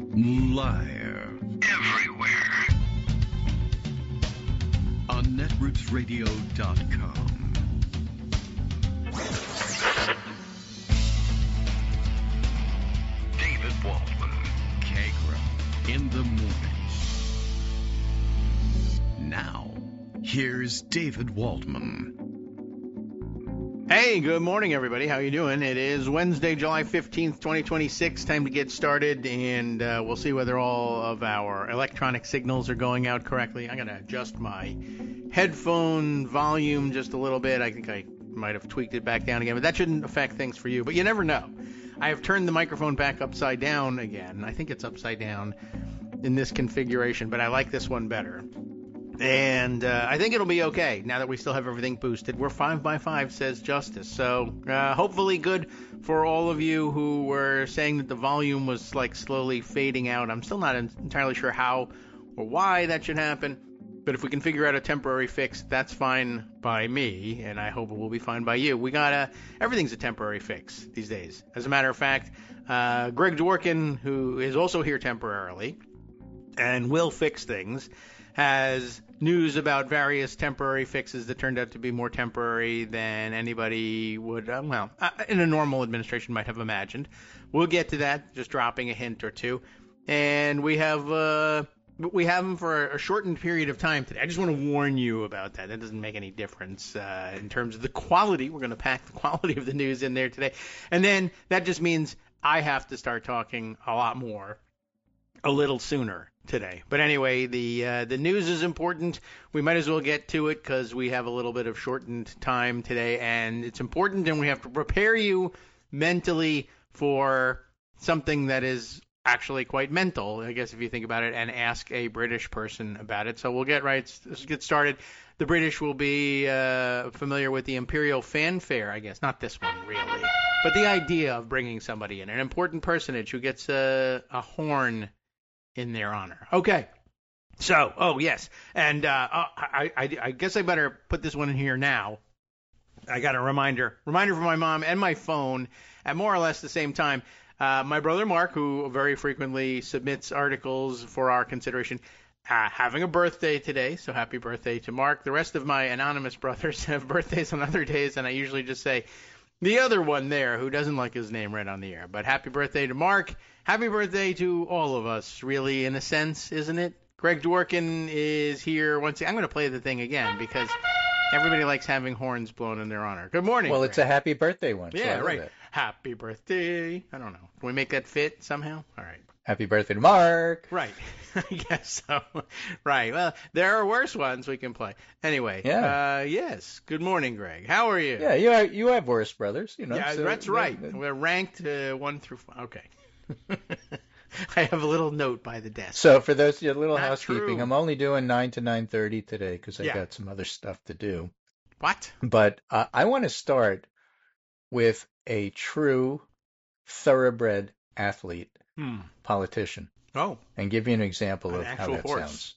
Liar. Everywhere. On netrootsradio.com. David Waldman. Kagra. In the morning. Now, here's David Waldman. Hey, good morning, everybody. How you doing? It is Wednesday, July 15th, 2026. Time to get started, and we'll see whether all of our electronic signals are going out correctly. I'm going to adjust my headphone volume just a little bit. I think I might have tweaked it back down again, but that shouldn't affect things for you. But you never know. I have turned the microphone back upside down again. I think it's upside down in this configuration, but I like this one better. And I think it'll be okay now that we still have everything boosted. We're 5x5, says Justice. So hopefully good for all of you who were saying that the volume was like slowly fading out. I'm still not entirely sure how or why that should happen. But if we can figure out a temporary fix, that's fine by me, and I hope it will be fine by you. We got everything's a temporary fix these days. As a matter of fact, Greg Dworkin, who is also here temporarily and will fix things, has news about various temporary fixes that turned out to be more temporary than anybody would, in a normal administration might have imagined. We'll get to that, just dropping a hint or two. And we have them for a shortened period of time today. I just want to warn you about that. That doesn't make any difference in terms of the quality. We're going to pack the quality of the news in there today. And then that just means I have to start talking a lot more a little sooner today. But anyway, the news is important. We might as well get to it because we have a little bit of shortened time today, and it's important, and we have to prepare you mentally for something that is actually quite mental, I guess, if you think about it, and ask a British person about it. So we'll let's get started. The British will be familiar with the imperial fanfare, I guess. Not this one, really. But the idea of bringing somebody in, an important personage who gets a horn in their honor. Okay. So, yes. And I guess I better put this one in here now. I got a reminder from my mom and my phone at more or less the same time. My brother Mark, who very frequently submits articles for our consideration, having a birthday today, so happy birthday to Mark. The rest of my anonymous brothers have birthdays on other days, and I usually just say the other one there who doesn't like his name read on the air. But happy birthday to Mark. Happy birthday to all of us, really, in a sense, isn't it? Greg Dworkin is here once again. I'm going to play the thing again because everybody likes having horns blown in their honor. Good morning, Well, Greg. It's a happy birthday one. Yeah, so right. Happy birthday. I don't know. Can we make that fit somehow? All right. Happy birthday to Mark. Right. I guess so. Right. Well, there are worse ones we can play. Anyway. Yeah. Yes. Good morning, Greg. How are you? Yeah, you have worse brothers, you know. Yeah, so, that's right. We're ranked 1 through 5. Okay. I have a little note by the desk. So for those little Not housekeeping, true. I'm only doing 9 to 9:30 today because I Yeah. got some other stuff to do. What? But I want to start with a true thoroughbred athlete, politician, Oh. and give you an example An of how actual that horse. sounds.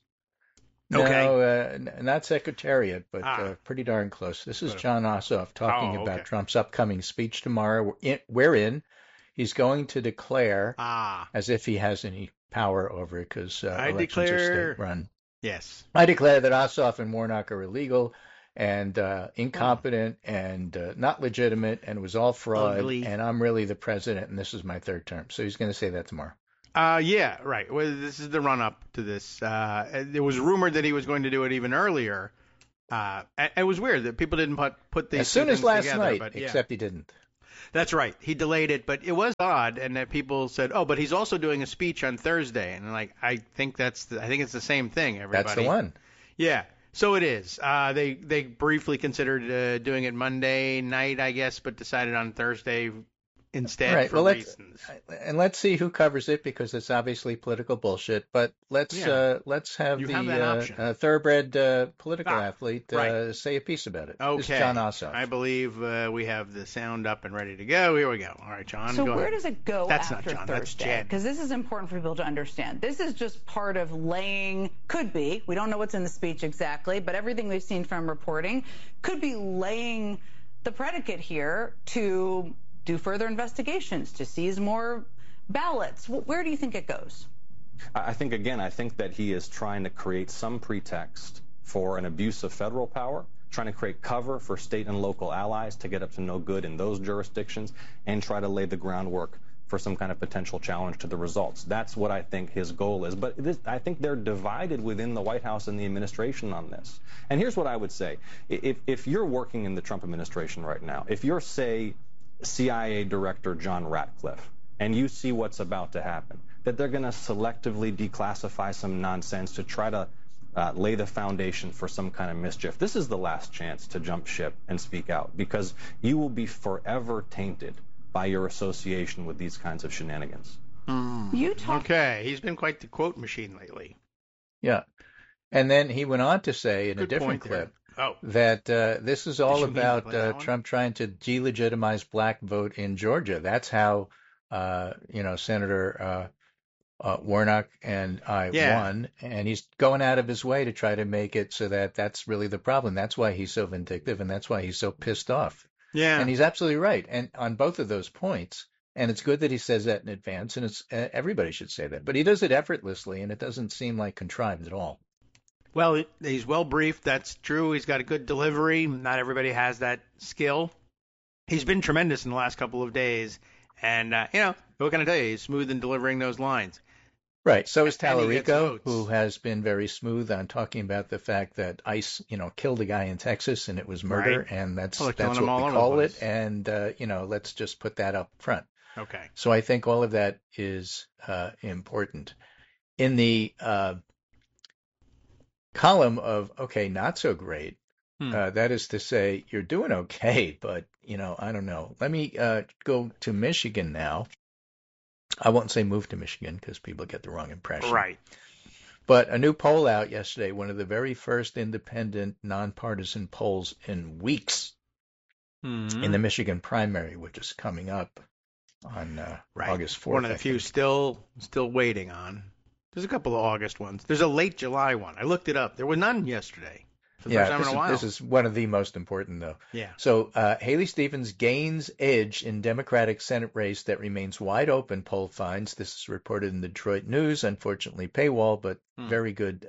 Okay. No, not Secretariat, but pretty darn close. This is Good. John Ossoff talking Oh, about okay. Trump's upcoming speech tomorrow, wherein he's going to declare, as if he has any power over it, because elections are state-run. Yes. I declare that Ossoff and Warnock are illegal and incompetent and not legitimate, and it was all fraud, Ugly. and I'm really the president, and this is my third term. So he's going to say that tomorrow. Yeah, right. Well, this is the run-up to this. It was rumored that he was going to do it even earlier. It was weird that people didn't put these As soon two as things last together, night, but yeah. except he didn't. That's right. He delayed it, but it was odd, and that people said, "Oh, but he's also doing a speech on Thursday." And like, I think it's the same thing. Everybody. That's the one. Yeah. So it is. They briefly considered doing it Monday night, I guess, but decided on Thursday instead Right. for Well, reasons. let's see who covers it because it's obviously political bullshit. But let's have You the have that option. thoroughbred political athlete right. say a piece about it. Okay. This is John Ossoff. I believe we have the sound up and ready to go. Here we go. All right, John. So go where ahead. does it go That's after not John. That's Thursday? Jen. Because this is important for people to understand. This is just part of laying, could be, we don't know what's in the speech exactly, but everything we've seen from reporting could be laying the predicate here to do further investigations, to seize more ballots. Where do you think it goes? I think that he is trying to create some pretext for an abuse of federal power, trying to create cover for state and local allies to get up to no good in those jurisdictions, and try to lay the groundwork for some kind of potential challenge to the results. That's what I think his goal is. But I think they're divided within the White House and the administration on this. And here's what I would say. If you're working in the Trump administration right now, if you're, say, CIA Director John Ratcliffe, and you see what's about to happen, that they're going to selectively declassify some nonsense to try to lay the foundation for some kind of mischief, this is the last chance to jump ship and speak out, because you will be forever tainted by your association with these kinds of shenanigans. Okay, he's been quite the quote machine lately. Yeah. And then he went on to say in a different clip that this is all about Trump trying to delegitimize black vote in Georgia. That's how, Senator Warnock and I won, and he's going out of his way to try to make it so that that's really the problem. That's why he's so vindictive, and that's why he's so pissed off. Yeah. And he's absolutely right. And on both of those points, and it's good that he says that in advance, and it's everybody should say that. But he does it effortlessly, and it doesn't seem like contrived at all. Well, he's well briefed. That's true. He's got a good delivery. Not everybody has that skill. He's been tremendous in the last couple of days. And, what can I tell you? He's smooth in delivering those lines. Right. So is Tallarico, who has been very smooth on talking about the fact that ICE, killed a guy in Texas and it was murder, right. And that's what we call it. And, let's just put that up front. Okay. So I think all of that is important. In the column of, okay, not so great, that is to say, you're doing okay, but, I don't know. Let me go to Michigan now. I won't say move to Michigan because people get the wrong impression. Right. But a new poll out yesterday, one of the very first independent, nonpartisan polls in weeks in the Michigan primary, which is coming up on August 4th. One of the few still waiting on. There's a couple of August ones. There's a late July one. I looked it up. There were none yesterday. For the first time in a while. This is one of the most important, though. Yeah. So Haley Stevens gains edge in Democratic Senate race that remains wide open, poll finds. This is reported in the Detroit News, unfortunately paywall, but very good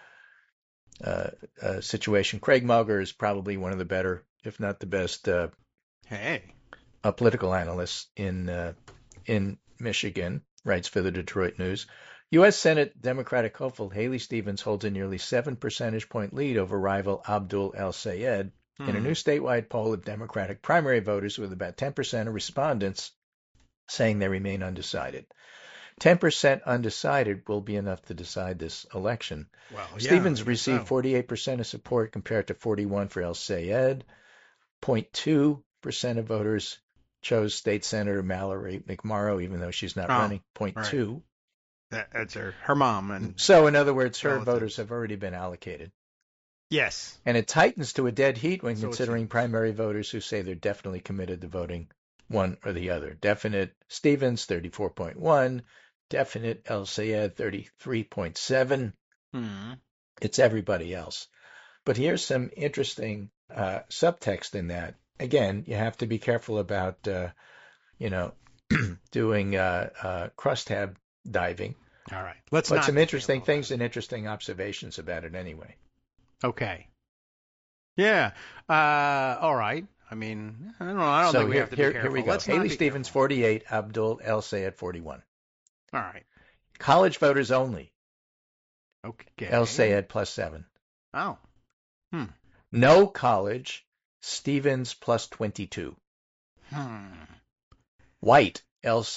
situation. Craig Mauger is probably one of the better, if not the best, political analysts in Michigan, writes for the Detroit News. U.S. Senate Democratic hopeful Haley Stevens holds a nearly 7 percentage point lead over rival Abdul El-Sayed in a new statewide poll of Democratic primary voters, with about 10% of respondents saying they remain undecided. 10% undecided will be enough to decide this election. Well, Stevens received 48% of support compared to 41% for El-Sayed. 0.2% of voters chose State Senator Mallory McMorrow, even though she's not running. 0.2%. Right. That's her mom. And so, in other words, her voters have already been allocated. Yes. And it tightens to a dead heat when considering primary voters who say they're definitely committed to voting one or the other. Definite Stevens, 34.1. Definite El-Sayed, 33.7. It's everybody else. But here's some interesting subtext in that. Again, you have to be careful about, doing crosstab diving. All right. But some interesting things and interesting observations about it anyway. Okay. Yeah. All right. I mean, I don't think we have to be careful. Here we go. Haley Stevens, 48. Abdul El-Sayed, 41. All right. College voters only. Okay. El-Sayed plus 7. Oh. No college, Stevens plus 22. White, El